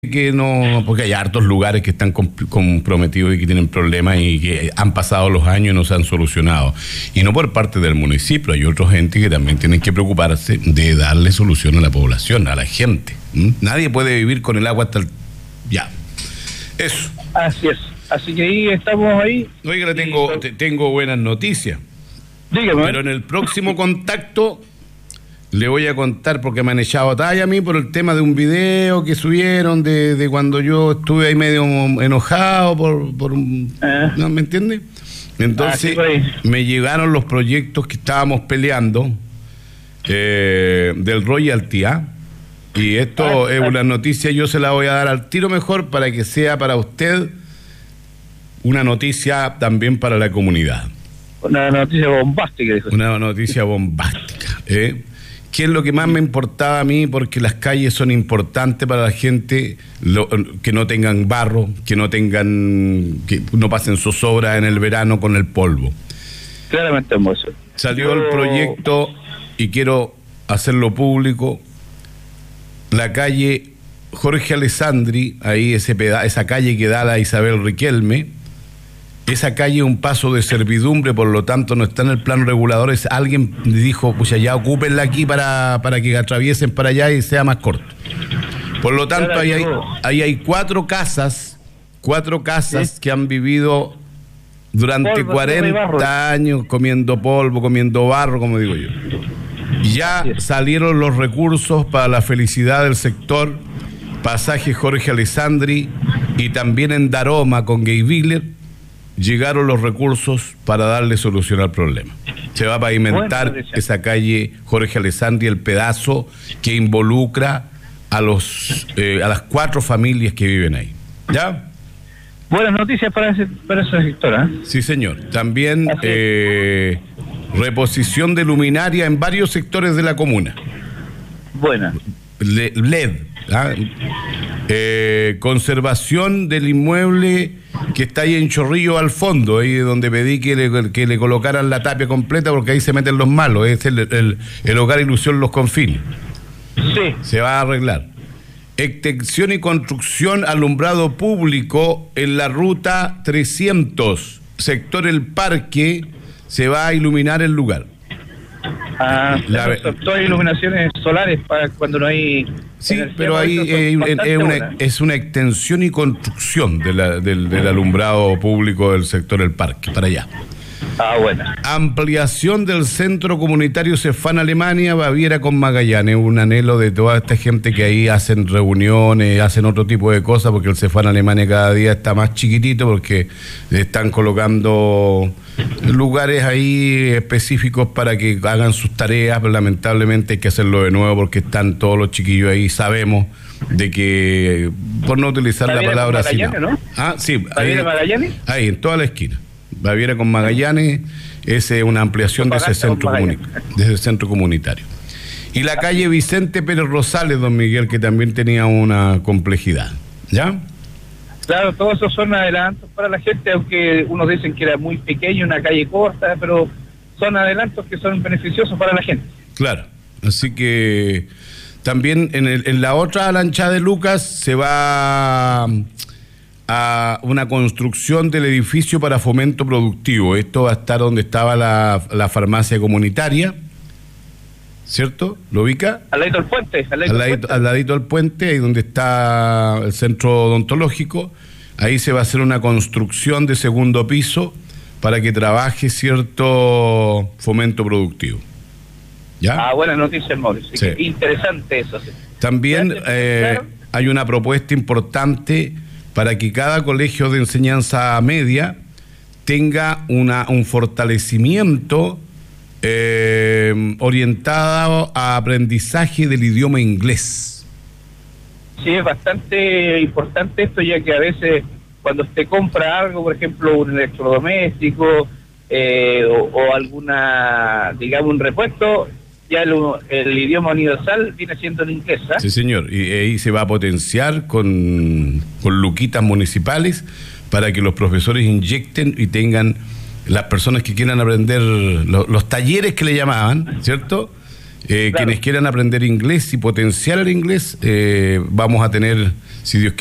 que no, porque hay hartos lugares que están comprometidos y que tienen problemas y que han pasado los años y no se han solucionado. Y no por parte del municipio, hay otra gente que también tienen que preocuparse de darle solución a la población, a la gente. Nadie puede vivir con el agua hasta el... Ya. Eso. Así es. Así que ahí estamos ahí. Oiga, tengo buenas noticias. Dígame. Pero en el próximo contacto le voy a contar, porque me han echado talla a mí por el tema de un video que subieron de cuando yo estuve ahí medio enojado por ¿no me entiende? Entonces me llegaron los proyectos que estábamos peleando del royalty, y esto es una noticia, yo se la voy a dar al tiro mejor para que sea para usted una noticia también para la comunidad. Una noticia bombástica, dijo. Una noticia bombástica, ¿Qué es lo que más me importaba a mí? Porque las calles son importantes para la gente, que no tengan barro, que no pasen zozobra en el verano con el polvo. Claramente, hermoso. Salió el proyecto y quiero hacerlo público. La calle Jorge Alessandri, ahí esa calle que da a la Isabel Riquelme. Esa calle es un paso de servidumbre, por lo tanto no está en el plano regulador. Alguien dijo, pues ya ocúpenla aquí para que atraviesen para allá y sea más corto. Por lo tanto, ahí hay cuatro casas que han vivido durante 40 años comiendo polvo, comiendo barro, como digo yo. Ya salieron los recursos para la felicidad del sector, pasaje Jorge Alessandri, y también en Daroma con Gayviller llegaron los recursos para darle solución al problema. Se va a pavimentar esa calle Jorge Alessandri, el pedazo que involucra a las 4 familias que viven ahí. ¿Ya? Buenas noticias para ese sector, Sí, señor. También reposición de luminaria en varios sectores de la comuna. Buena. LED. Conservación del inmueble que está ahí en Chorrillo al fondo, ahí donde pedí que le colocaran la tapia completa, porque ahí se meten los malos. Es el Hogar Ilusión Los Confines. Sí. Se va a arreglar. Extensión y construcción alumbrado público en la ruta 300, sector El Parque, se va a iluminar el lugar. Todas iluminaciones solares para cuando no hay... Sí, pero ahí es una extensión y construcción del alumbrado público del sector El Parque, para allá. Buena. Ampliación del centro comunitario Cefán Alemania, Baviera con Magallanes, un anhelo de toda esta gente que ahí hacen reuniones, hacen otro tipo de cosas, porque el Cefán Alemania cada día está más chiquitito, porque están colocando lugares ahí específicos para que hagan sus tareas, pero lamentablemente hay que hacerlo de nuevo porque están todos los chiquillos ahí. Sabemos de que, por no utilizar la palabra así, ¿no? Sí, ahí en toda la esquina. Baviera con Magallanes, es una ampliación de ese centro comunitario. Y la calle Vicente Pérez Rosales, don Miguel, que también tenía una complejidad. ¿Ya? Claro, todos esos son adelantos para la gente, aunque unos dicen que era muy pequeño, una calle corta, pero son adelantos que son beneficiosos para la gente. Claro, así que también en la otra lancha de Lucas se va a una construcción del edificio para fomento productivo. Esto va a estar donde estaba la farmacia comunitaria, ¿cierto? ¿Lo ubica? Al ladito del puente. Al ladito del puente, ahí donde está el centro odontológico. Ahí se va a hacer una construcción de segundo piso para que trabaje cierto fomento productivo. ¿Ya? Buena noticia, Mauricio. Sí. Interesante eso. Sí. También hay una propuesta importante para que cada colegio de enseñanza media tenga un fortalecimiento orientado a aprendizaje del idioma inglés. Sí, es bastante importante esto, ya que a veces cuando usted compra algo, por ejemplo, un electrodoméstico o alguna, digamos, un repuesto, ya el idioma universal viene siendo el inglés. Sí, señor, y ahí se va a potenciar con luquitas municipales para que los profesores inyecten y tengan las personas que quieran aprender los talleres que le llamaban, ¿cierto? Claro. Quienes quieran aprender inglés y potenciar el inglés, vamos a tener, si Dios quiere,